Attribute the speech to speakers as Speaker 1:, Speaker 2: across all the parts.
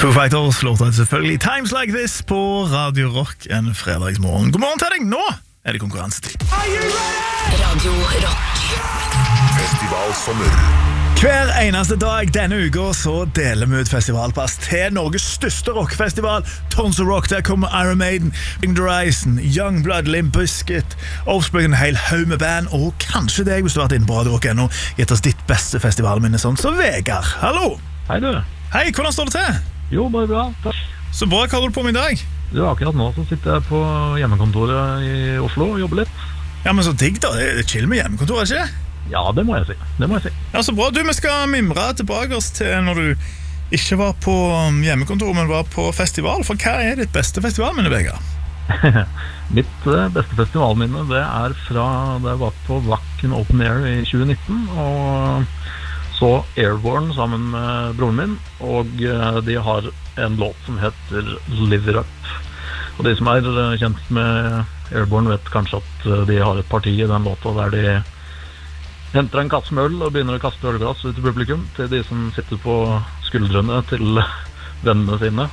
Speaker 1: Foo Fighters låter selvfølgelig Times Like This på Radio Rock en fredagsmorgen. God morgen til deg, nå det konkurransetid.
Speaker 2: Radio Rock.
Speaker 3: Festivalsommer.
Speaker 1: Hver eneste dag denne uka så deler vi ut festivalpass til Norges største rockfestival, Tons of Rock. Der kommer Iron Maiden, Bring the Horizon, Youngblood, Limp Bizkit, Offspring, en hel haug med band, og kanskje deg hvis du har vært inne på Radio Rock ennå. Gitt oss ditt beste festivalminne, sånn. Så Vegard, hallo!
Speaker 4: Hei du.
Speaker 1: Hei, hvordan står det til?
Speaker 4: Jo, bare bra, takk.
Speaker 1: Så bra, hva holder du på med i dag?
Speaker 4: Du, akkurat nå så sitter jeg på hjemmekontoret i Oslo og jobber litt.
Speaker 1: Ja, men så digg da, det er chill med hjemmekontor, er ikke det?
Speaker 4: Ja, det må jeg si,
Speaker 1: Ja, så bra, du, vi skal mimre tilbake oss til når du ikke var på hjemmekontor, men var på festival. For hva er ditt beste festivalminne, Vegard?
Speaker 4: Mitt beste festivalminne, det er fra da jeg var på Wacken Open Air i 2019, og så Airborne sammen med broren min, og de har en låt som heter Live It Up. Og de som er kjent med Airborne vet kanskje at de har et parti i den låta der de henter en kasse med øl og begynner å kaste ølglass ut til publikum, til de som sitter på skuldrene til vennene sine.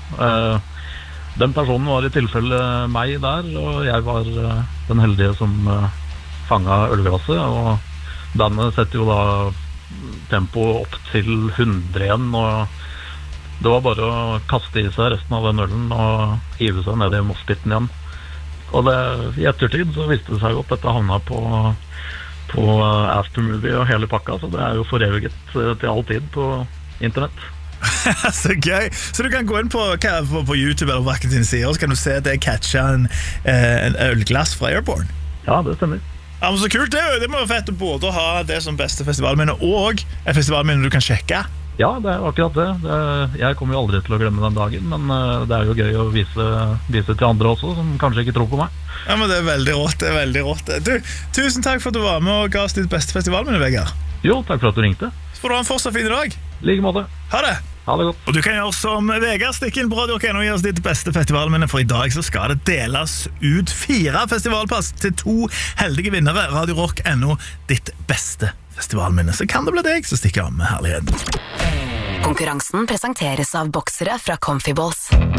Speaker 4: Den personen var i tilfelle meg der, og jeg var den heldige som fanget ølglasset, og bandet setter jo da tempo opp til 100 igjen, og det var bare å kaste i seg resten av den ølen og hive seg ned i moshpiten igjen. Og det, i ettertid så viste det seg godt at dette havnet på Aftermovie og hele pakka, så det er jo foreviget til all tid på internett.
Speaker 1: Så gøy. Så du kan gå inn på YouTube eller Wacken sine sider, så kan du se at jeg catcher en ølglass fra Airborne.
Speaker 4: Ja, det stemmer.
Speaker 1: Ja, men så kult, det må være fett å både ha det som beste festivalminne og et festivalminne du kan sjekke.
Speaker 4: Ja, det er akkurat det. Jeg kommer jo aldri til å glemme den dagen, men det er jo gøy å vise til andre også, som kanskje ikke tror på meg.
Speaker 1: Ja, men det er veldig rått, Du, tusen takk for at du var med og ga oss ditt beste festivalminne, Vegard.
Speaker 4: Jo, takk for at du ringte.
Speaker 1: Så får du ha en fortsatt fin dag.
Speaker 4: I like måte.
Speaker 1: Ha det.
Speaker 4: Ha det godt.
Speaker 1: Og du kan gjøre som Vegard, stikke inn på Radio Rock og gi oss ditt beste festivalminne, for i dag så skal det deles ut 4 festivalpass til 2 heldige vinnere. Radio Rock ditt beste festivalminne. Så kan det bli deg som stikker av med herligheten.
Speaker 2: Konkurransen presenteres av boksere fra Comfy Balls.